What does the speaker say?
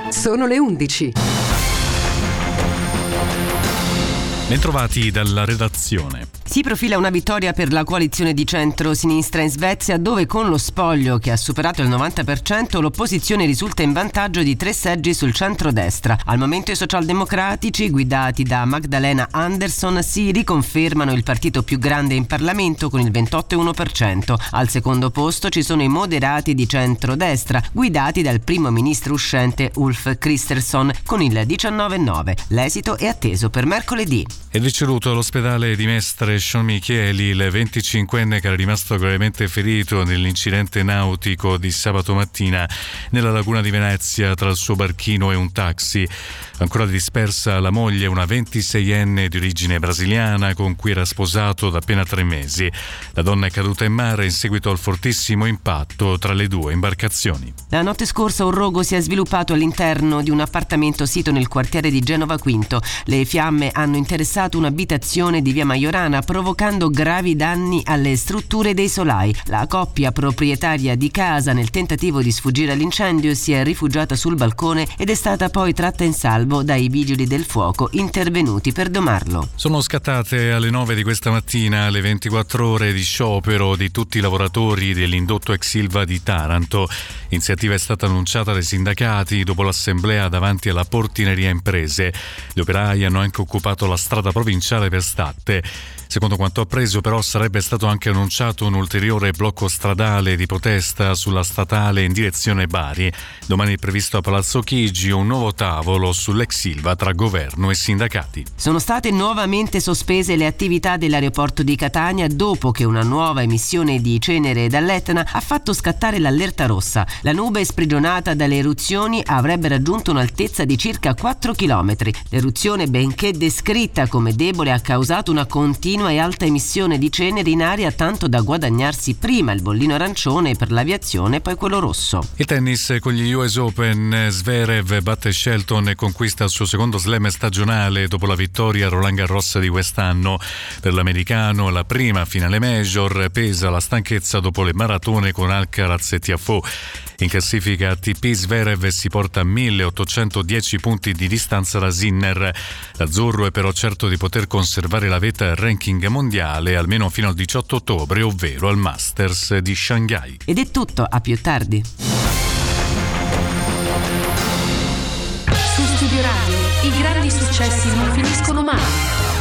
Sono le 11. Bentrovati dalla redazione. Si profila una vittoria per la coalizione di centro-sinistra in Svezia, dove con lo spoglio che ha superato il 90% l'opposizione risulta in vantaggio di 3 seggi sul centro-destra. Al momento i socialdemocratici, guidati da Magdalena Andersson, si riconfermano il partito più grande in Parlamento con il 28,1%. Al secondo posto ci sono i moderati di centro-destra, guidati dal primo ministro uscente Ulf Kristersson con il 19,9%. L'esito è atteso per mercoledì. È deceduto all'ospedale di Mestre Sean Micheli, il 25enne che era rimasto gravemente ferito nell'incidente nautico di sabato mattina nella laguna di Venezia tra il suo barchino e un taxi. Ancora dispersa la moglie, una 26enne di origine brasiliana con cui era sposato da appena 3 mesi. La donna è caduta in mare in seguito al fortissimo impatto tra le due imbarcazioni. La notte scorsa un rogo si è sviluppato all'interno di un appartamento sito nel quartiere di Genova Quinto. Le fiamme hanno interessato un'abitazione di via Maiorana, provocando gravi danni alle strutture dei solai. La coppia proprietaria di casa, nel tentativo di sfuggire all'incendio, si è rifugiata sul balcone ed è stata poi tratta in salvo dai vigili del fuoco intervenuti per domarlo. Sono scattate alle 9 di questa mattina le 24 ore di sciopero di tutti i lavoratori dell'indotto ex Ilva di Taranto. L'iniziativa è stata annunciata dai sindacati dopo l'assemblea davanti alla Portineria Imprese. Gli operai hanno anche occupato la strada provinciale per Statte. Secondo quanto appreso, però, sarebbe stato anche annunciato un ulteriore blocco stradale di protesta sulla statale in direzione Bari. Domani è previsto a Palazzo Chigi un nuovo tavolo sull'ex Ilva tra governo e sindacati. Sono state nuovamente sospese le attività dell'aeroporto di Catania dopo che una nuova emissione di cenere dall'Etna ha fatto scattare l'allerta rossa. La nube sprigionata dalle eruzioni avrebbe raggiunto un'altezza di circa 4 km. L'eruzione, benché descritta come debole, ha causato una continua e alta emissione di cenere in aria, tanto da guadagnarsi prima il bollino arancione per l'aviazione e poi quello rosso. Il tennis con gli US Open. Zverev batte Shelton e conquista il suo secondo slam stagionale dopo la vittoria a Roland Garros di quest'anno. Per l'americano la prima finale major, pesa la stanchezza dopo le maratone con Alcaraz e Tiafoe. In classifica ATP Zverev si porta a 1810 punti di distanza da Sinner. L'azzurro è però certo di poter conservare la vetta al ranking mondiale almeno fino al 18 ottobre, ovvero al Masters di Shanghai. Ed è tutto, a più tardi. Su Studio Radio, i grandi successi non finiscono mai.